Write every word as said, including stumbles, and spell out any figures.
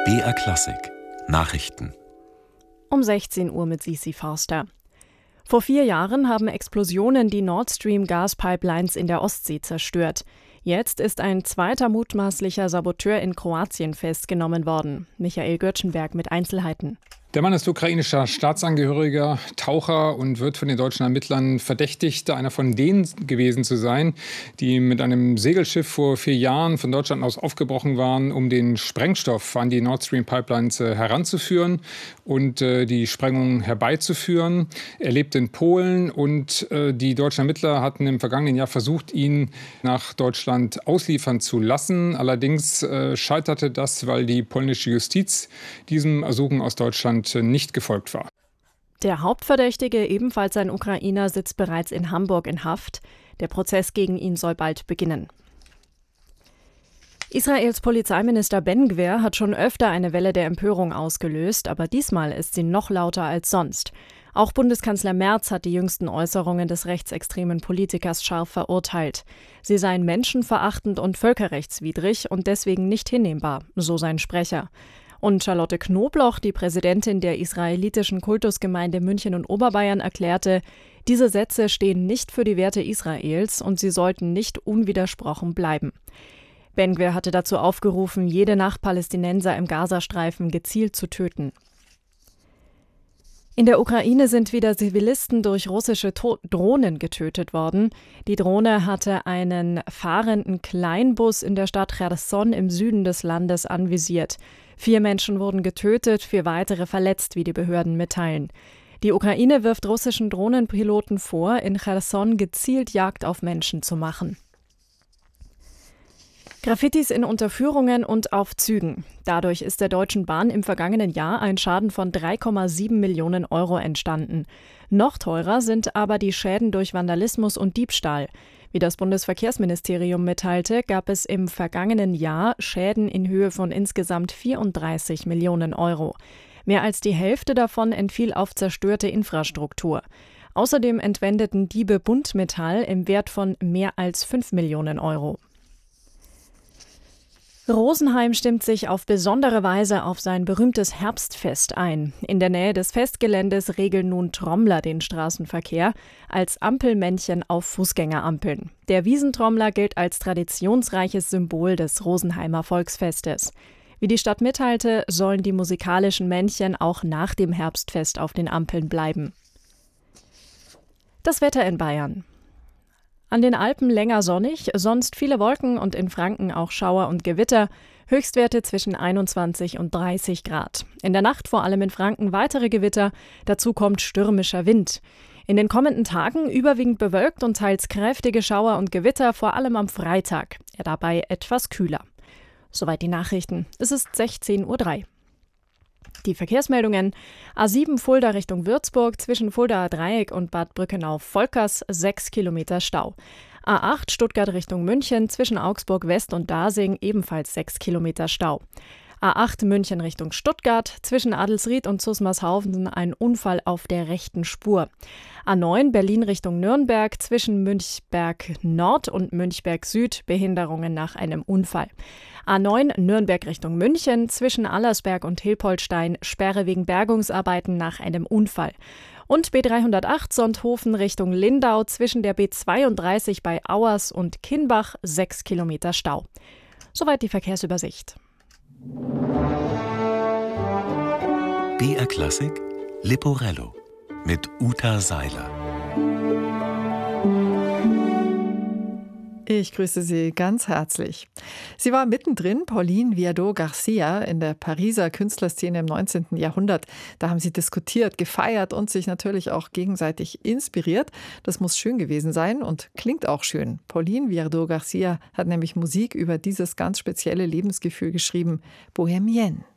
B R Klassik Nachrichten Um sechzehn Uhr mit Sisi Forster. Vor vier Jahren haben Explosionen die Nord Stream Gaspipelines in der Ostsee zerstört. Jetzt ist ein zweiter mutmaßlicher Saboteur in Kroatien festgenommen worden. Michael Göttschenberg mit Einzelheiten. Der Mann ist ukrainischer Staatsangehöriger, Taucher und wird von den deutschen Ermittlern verdächtigt, einer von denen gewesen zu sein, die mit einem Segelschiff vor vier Jahren von Deutschland aus aufgebrochen waren, um den Sprengstoff an die Nord Stream Pipelines äh, heranzuführen und äh, die Sprengung herbeizuführen. Er lebt in Polen und äh, die deutschen Ermittler hatten im vergangenen Jahr versucht, ihn nach Deutschland ausliefern zu lassen. Allerdings äh, scheiterte das, weil die polnische Justiz diesem Ersuchen aus Deutschland nicht gefolgt war. Der Hauptverdächtige, ebenfalls ein Ukrainer, sitzt bereits in Hamburg in Haft. Der Prozess gegen ihn soll bald beginnen. Israels Polizeiminister Ben-Gvir hat schon öfter eine Welle der Empörung ausgelöst, aber diesmal ist sie noch lauter als sonst. Auch Bundeskanzler Merz hat die jüngsten Äußerungen des rechtsextremen Politikers scharf verurteilt. Sie seien menschenverachtend und völkerrechtswidrig und deswegen nicht hinnehmbar, so sein Sprecher. Und Charlotte Knobloch, die Präsidentin der israelitischen Kultusgemeinde München und Oberbayern, erklärte, diese Sätze stehen nicht für die Werte Israels und sie sollten nicht unwidersprochen bleiben. Ben-Gvir hatte dazu aufgerufen, jede Nacht Palästinenser im Gazastreifen gezielt zu töten. In der Ukraine sind wieder Zivilisten durch russische To- Drohnen getötet worden. Die Drohne hatte einen fahrenden Kleinbus in der Stadt Cherson im Süden des Landes anvisiert. Vier Menschen wurden getötet, vier weitere verletzt, wie die Behörden mitteilen. Die Ukraine wirft russischen Drohnenpiloten vor, in Cherson gezielt Jagd auf Menschen zu machen. Graffitis in Unterführungen und auf Zügen. Dadurch ist der Deutschen Bahn im vergangenen Jahr ein Schaden von drei Komma sieben Millionen Euro entstanden. Noch teurer sind aber die Schäden durch Vandalismus und Diebstahl. Wie das Bundesverkehrsministerium mitteilte, gab es im vergangenen Jahr Schäden in Höhe von insgesamt vierunddreißig Millionen Euro. Mehr als die Hälfte davon entfiel auf zerstörte Infrastruktur. Außerdem entwendeten Diebe Buntmetall im Wert von mehr als fünf Millionen Euro. Rosenheim stimmt sich auf besondere Weise auf sein berühmtes Herbstfest ein. In der Nähe des Festgeländes regeln nun Trommler den Straßenverkehr als Ampelmännchen auf Fußgängerampeln. Der Wiesentrommler gilt als traditionsreiches Symbol des Rosenheimer Volksfestes. Wie die Stadt mitteilte, sollen die musikalischen Männchen auch nach dem Herbstfest auf den Ampeln bleiben. Das Wetter in Bayern. An den Alpen länger sonnig, sonst viele Wolken und in Franken auch Schauer und Gewitter. Höchstwerte zwischen einundzwanzig und dreißig Grad. In der Nacht vor allem in Franken weitere Gewitter, dazu kommt stürmischer Wind. In den kommenden Tagen überwiegend bewölkt und teils kräftige Schauer und Gewitter, vor allem am Freitag. Er dabei etwas kühler. Soweit die Nachrichten. Es ist sechzehn Uhr drei. Die Verkehrsmeldungen: A sieben Fulda Richtung Würzburg, zwischen Fuldaer Dreieck und Bad Brückenau-Volkers sechs Kilometer Stau. A acht Stuttgart Richtung München, zwischen Augsburg West und Dasing ebenfalls sechs Kilometer Stau. A acht München Richtung Stuttgart, zwischen Adelsried und Zusmarshausen ein Unfall auf der rechten Spur. A neun Berlin Richtung Nürnberg, zwischen Münchberg Nord und Münchberg Süd Behinderungen nach einem Unfall. A neun Nürnberg Richtung München, zwischen Allersberg und Hilpoltstein Sperre wegen Bergungsarbeiten nach einem Unfall. Und B dreihundertacht Sonthofen Richtung Lindau, zwischen der B zweiunddreißig bei Auers und Kinnbach sechs Kilometer Stau. Soweit die Verkehrsübersicht. B R Klassik Leporello mit Uta Seiler. Ich grüße Sie ganz herzlich. Sie war mittendrin, Pauline Viardot-Garcia, in der Pariser Künstlerszene im neunzehnten Jahrhundert. Da haben sie diskutiert, gefeiert und sich natürlich auch gegenseitig inspiriert. Das muss schön gewesen sein und klingt auch schön. Pauline Viardot-Garcia hat nämlich Musik über dieses ganz spezielle Lebensgefühl geschrieben, Bohemienne.